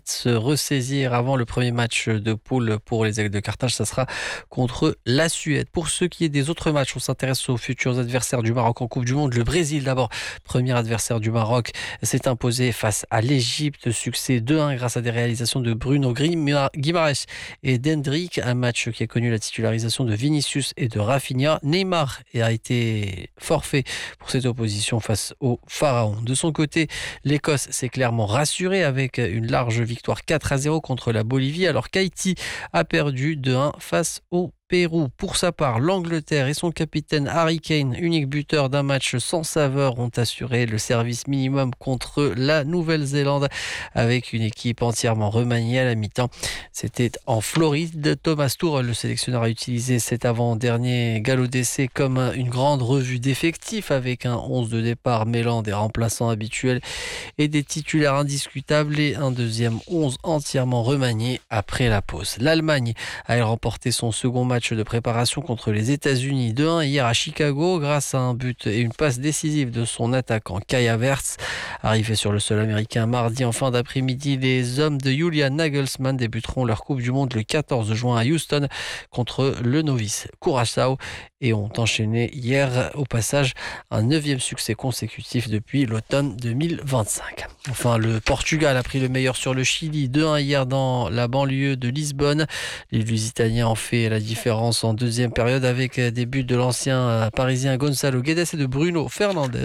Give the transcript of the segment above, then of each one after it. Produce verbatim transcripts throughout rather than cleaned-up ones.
vite se ressaisir avant le premier match de poule pour les Aigles de Carthage. Ça sera contre la Suède. Pour ce qui est des autres matchs, on s'intéresse aux futurs adversaires du Maroc en Coupe du Monde. Le Brésil d'abord, premier adversaire du Maroc, s'est imposé face à l'Égypte. Succès deux un grâce à des réalisations de Bruno Guimaraes et d'Hendrick. Un match qui a connu la titularisation de Vinicius et de Rafinha. Neymar a été forfait pour cette opposition face au Pharaon. De son côté, l'Écosse s'est clairement rassurée avec une large victoire quatre à zéro contre la Bolivie, alors qu'Haïti a perdu deux un face au Pérou. Pour sa part, l'Angleterre et son capitaine Harry Kane, unique buteur d'un match sans saveur, ont assuré le service minimum contre la Nouvelle-Zélande avec une équipe entièrement remaniée à la mi-temps. C'était en Floride. Thomas Tuchel, le sélectionneur, a utilisé cet avant-dernier galop d'essai comme une grande revue d'effectifs avec un onze de départ mêlant des remplaçants habituels et des titulaires indiscutables et un deuxième onze entièrement remanié après la pause. L'Allemagne a remporté son second match de préparation contre les États-Unis deux un hier à Chicago grâce à un but et une passe décisive de son attaquant Kai Havertz. Arrivé sur le sol américain mardi en fin d'après-midi, les hommes de Julian Nagelsmann débuteront leur Coupe du Monde le quatorze juin à Houston contre le novice Curaçao et ont enchaîné hier au passage un neuvième succès consécutif depuis l'automne deux mille vingt-cinq. Enfin, le Portugal a pris le meilleur sur le Chili deux un hier dans la banlieue de Lisbonne. Les Lusitaniens ont fait la différence en deuxième période avec des buts de l'ancien parisien Gonçalo Guedes et de Bruno Fernandes.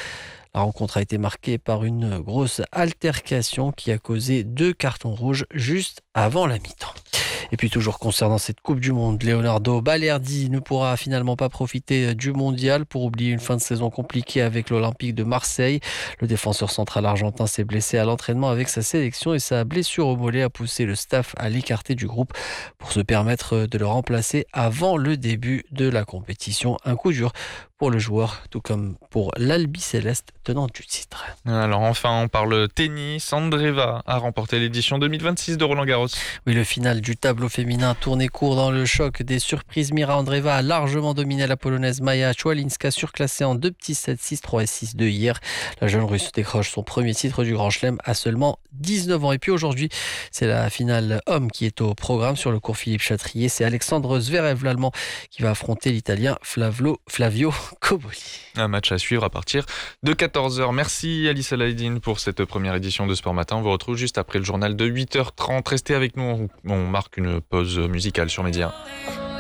La rencontre a été marquée par une grosse altercation qui a causé deux cartons rouges juste avant la mi-temps. Et puis toujours concernant cette Coupe du Monde, Leonardo Balerdi ne pourra finalement pas profiter du mondial pour oublier une fin de saison compliquée avec l'Olympique de Marseille. Le défenseur central argentin s'est blessé à l'entraînement avec sa sélection et sa blessure au mollet a poussé le staff à l'écarter du groupe pour se permettre de le remplacer avant le début de la compétition. Un coup dur pour le joueur, tout comme pour l'Albi-Céleste, tenante du titre. Alors enfin, on parle tennis. Andreeva a remporté l'édition deux mille vingt-six de Roland-Garros. Oui, le final du tableau féminin tournait court dans le choc des surprises. Mira Andreeva a largement dominé la polonaise Maja Chwalinska, surclassée en deux petits sets, six trois et six deux hier. La jeune russe décroche son premier titre du Grand Chelem à seulement dix-neuf ans. Et puis aujourd'hui, c'est la finale homme qui est au programme sur le cours Philippe Chatrier. C'est Alexandre Zverev, l'Allemand, qui va affronter l'Italien Flavio, Flavio Cobolli. Un match à suivre à partir de quatorze heures. Merci Alice Alaïdine pour cette première édition de Sport Matin. On vous retrouve juste après le journal de huit heures trente. Restez avec nous, on marque une pause musicale sur Média.